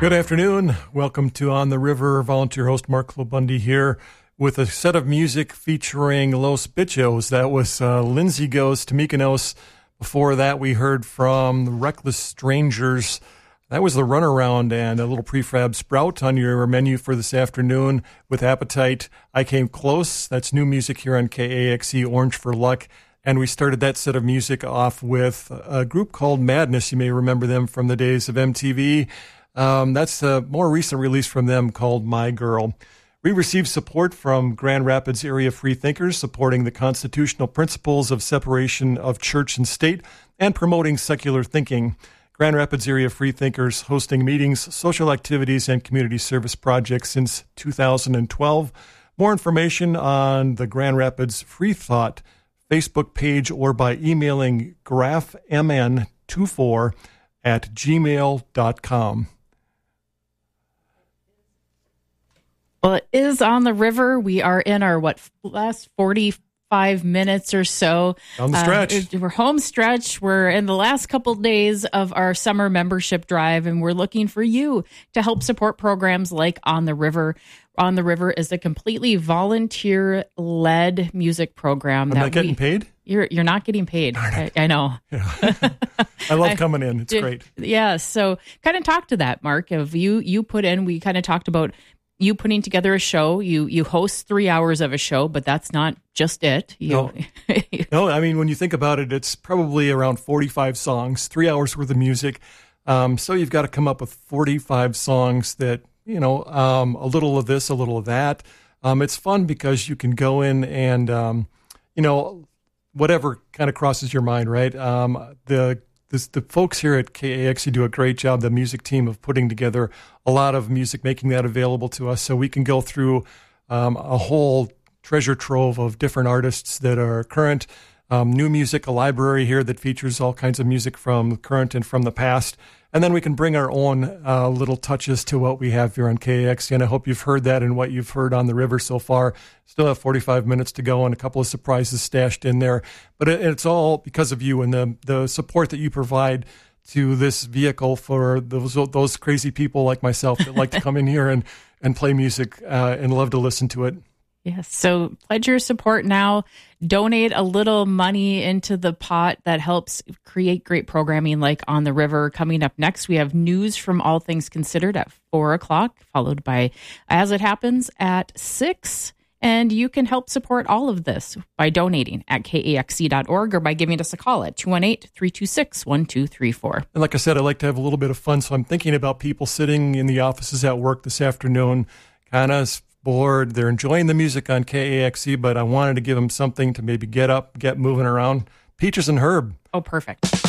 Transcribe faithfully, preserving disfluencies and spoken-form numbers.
Good afternoon. Welcome to On the River. Volunteer host Mark Clobundy here with a set of music featuring Los Bichos. That was uh, Lindsay Goes to Mykonos. Before that, we heard from the Reckless Strangers. That was the Runaround and a little prefab Sprout on your menu for this afternoon with Appetite. I Came Close. That's new music here on K A X E, Orange for Luck. And we started that set of music off with a group called Madness. You may remember them from the days of M T V. Um, that's a more recent release from them called My Girl. We received support from Grand Rapids area free thinkers supporting the constitutional principles of separation of church and state and promoting secular thinking. Grand Rapids area free thinkers hosting meetings, social activities, and community service projects since two thousand twelve. More information on the Grand Rapids Free Thought Facebook page or by emailing graph m n twenty-four at gmail dot com. Well, it is On the River. We are in our, what, last forty-five minutes or so. On the stretch. Uh, we're home stretch. We're in the last couple days of our summer membership drive, and we're looking for you to help support programs like On the River. On the River is a completely volunteer-led music program. I'm that not getting we, paid? You're you're not getting paid. I, I know. Yeah. I love coming in. It's I, great. Yeah. So kind of talk to that, Mark. If you, you put in, we kind of talked about you putting together a show. You you host three hours of a show, but that's not just it. You, no. no, I mean, when you think about it, it's probably around forty-five songs, three hours worth of music. Um, so you've got to come up with forty-five songs that, you know, um, a little of this, a little of that. Um, it's fun because you can go in and, um, you know, whatever kind of crosses your mind, right? Um, the this, the folks here at K A X E do a great job, the music team, of putting together a lot of music, making that available to us so we can go through um, a whole treasure trove of different artists that are current, um, new music, a library here that features all kinds of music from current and from the past. And then we can bring our own uh, little touches to what we have here on K A X E. And I hope you've heard that and what you've heard on the river so far. Still have forty-five minutes to go and a couple of surprises stashed in there. But it, it's all because of you and the the support that you provide to this vehicle for those those crazy people like myself that like to come in here and, and play music uh, and love to listen to it. Yes. So pledge your support now. Donate a little money into the pot that helps create great programming like On the River. Coming up next, we have news from All Things Considered at four o'clock, followed by As It Happens at six. And you can help support all of this by donating at K A X E dot org or by giving us a call at two one eight, three two six, one two three four. And like I said, I like to have a little bit of fun. So I'm thinking about people sitting in the offices at work this afternoon, kind of bored. They're enjoying the music on K A X E, but I wanted to give them something to maybe get up, get moving around. Peaches and Herb. Oh, perfect.